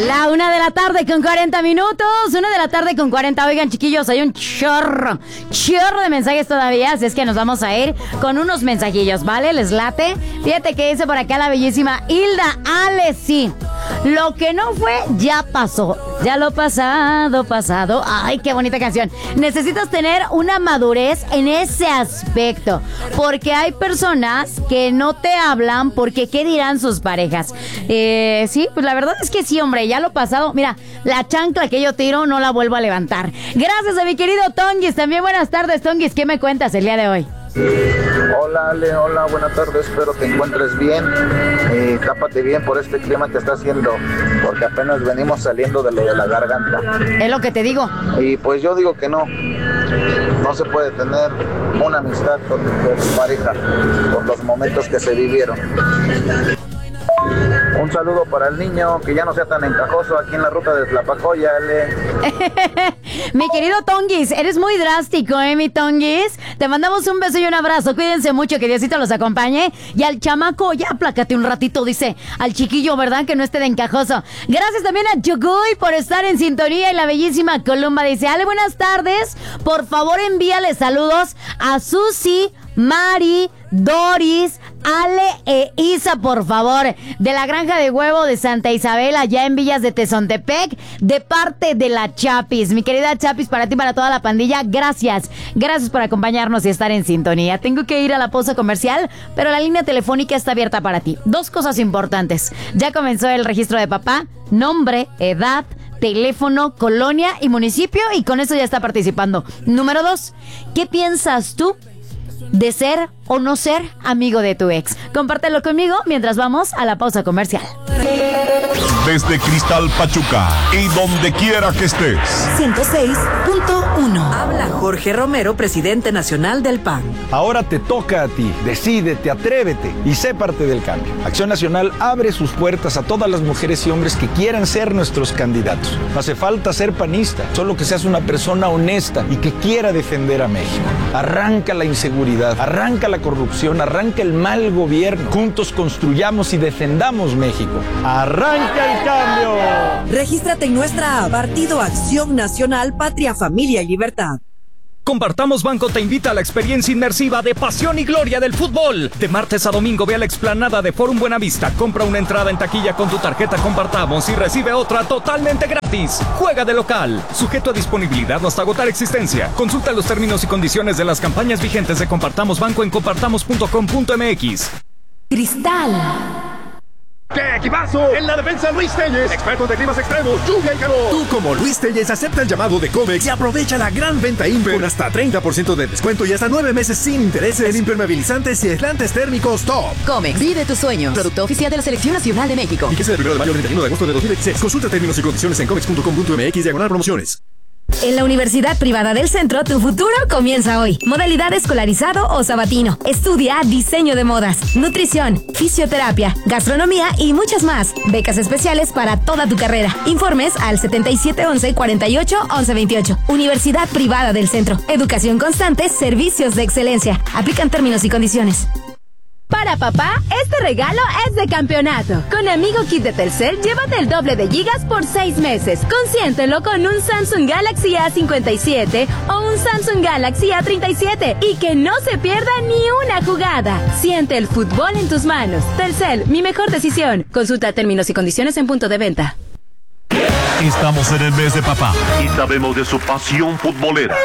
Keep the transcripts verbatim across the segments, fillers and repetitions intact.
La una de la tarde con cuarenta minutos. Una de la tarde con cuarenta. Oigan, chiquillos, hay un chorro, chorro de mensajes todavía. Así es que nos vamos a ir con unos mensajillos, ¿vale? ¿Les late? Fíjate que dice por acá la bellísima Hilda Ale, sí. Lo que no fue, ya pasó. Ya lo pasado, pasado. Ay, qué bonita canción. Necesitas tener una madurez en ese aspecto. Porque hay personas que no te hablan porque qué dirán sus parejas. Eh, sí, pues la verdad es que sí, hombre, ya lo pasado. Mira, la chancla que yo tiro no la vuelvo a levantar. Gracias a mi querido Tonguis. También buenas tardes, Tonguis. ¿Qué me cuentas el día de hoy? Hola Ale, hola, buenas tardes, espero te encuentres bien, eh, tápate bien por este clima que está haciendo, porque apenas venimos saliendo de lo de la garganta. Es lo que te digo. Y pues yo digo que no, no se puede tener una amistad con, con tu pareja por los momentos que se vivieron. Un saludo para el niño, que ya no sea tan encajoso aquí en la ruta de Tlapacoya, Ale. Mi querido Tonguis, eres muy drástico, ¿eh, mi Tonguis? Te mandamos un beso y un abrazo. Cuídense mucho, que Diosito los acompañe. Y al chamaco, ya aplácate un ratito, dice. Al chiquillo, ¿verdad? Que no esté de encajoso. Gracias también a Chucuy por estar en sintonía. Y la bellísima Columba dice, Ale, buenas tardes. Por favor, envíale saludos a Susi, Mari, Doris, Ale e Isa, por favor, de la Granja de Huevo de Santa Isabel, allá en Villas de Tezontepec, de parte de la Chapis. Mi querida Chapis, para ti y para toda la pandilla, gracias. Gracias por acompañarnos y estar en sintonía. Tengo que ir a la pausa comercial, pero la línea telefónica está abierta para ti. Dos cosas importantes. Ya comenzó el registro de papá, nombre, edad, teléfono, colonia y municipio, y con eso ya está participando. Número dos, ¿qué piensas tú de ser o no ser amigo de tu ex? Compártelo conmigo mientras vamos a la pausa comercial. Desde Cristal Pachuca y donde quiera que estés. ciento seis punto uno. Habla Jorge Romero, presidente nacional del P A N. Ahora te toca a ti. Decídete, atrévete y sé parte del cambio. Acción Nacional abre sus puertas a todas las mujeres y hombres que quieran ser nuestros candidatos. No hace falta ser panista, solo que seas una persona honesta y que quiera defender a México. Arranca la inseguridad, arranca la corrupción, arranca el mal gobierno. Juntos construyamos y defendamos México. ¡Arranca el cambio! Regístrate en nuestra app Partido Acción Nacional, Patria, Familia y Libertad. Compartamos Banco te invita a la experiencia inmersiva de pasión y gloria del fútbol. De martes a domingo ve a la explanada de Forum Buenavista, compra una entrada en taquilla con tu tarjeta Compartamos y recibe otra totalmente gratis. Juega de local, sujeto a disponibilidad o hasta agotar existencia. Consulta los términos y condiciones de las campañas vigentes de Compartamos Banco en compartamos punto com punto m x. Cristal. ¡Qué equipazo! En la defensa, Luis Telles, experto de climas extremos, lluvia y calor. Tú, como Luis Telles, acepta el llamado de Comex y aprovecha la gran venta Imper con hasta treinta por ciento de descuento y hasta nueve meses sin intereses en impermeabilizantes y aislantes térmicos Top. Comex, vive tus sueños. Producto oficial de la Selección Nacional de México. Y que sea del primero de mayo al treinta y uno de agosto de dos mil veintiséis. Consulta términos y condiciones en comex punto com punto m x diagonal promociones. En la Universidad Privada del Centro, tu futuro comienza hoy. Modalidad escolarizado o sabatino. Estudia diseño de modas, nutrición, fisioterapia, gastronomía y muchas más. Becas especiales para toda tu carrera. Informes al setenta y siete once cuarenta y ocho once veintiocho. Universidad Privada del Centro. Educación constante, servicios de excelencia. Aplican términos y condiciones. Para papá, este regalo es de campeonato. Con Amigo Kit de Telcel, llévate el doble de gigas por seis meses. Consiéntelo con un Samsung Galaxy A cincuenta y siete o un Samsung Galaxy A treinta y siete y que no se pierda ni una jugada. Siente el fútbol en tus manos. Telcel, mi mejor decisión. Consulta términos y condiciones en punto de venta. Estamos en el mes de papá y sabemos de su pasión futbolera.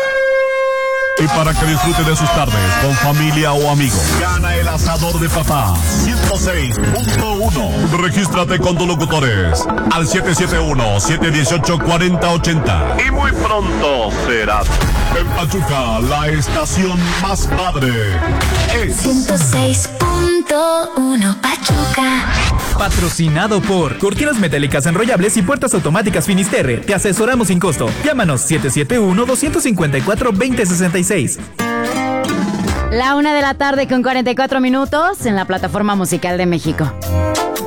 Y para que disfrute de sus tardes con familia o amigos, gana el asador de papá ciento seis punto uno. Regístrate con tus locutores al siete siete uno, siete uno ocho, cuatro cero ocho cero. Y muy pronto serás en Pachuca, la estación más padre. Es ciento seis punto uno Pachuca. Patrocinado por Cortinas Metálicas Enrollables y Puertas Automáticas Finisterre. Te asesoramos sin costo. Llámanos siete siete uno, dos cinco cuatro, dos cero seis seis. La una de la tarde con cuarenta y cuatro minutos en la plataforma musical de México.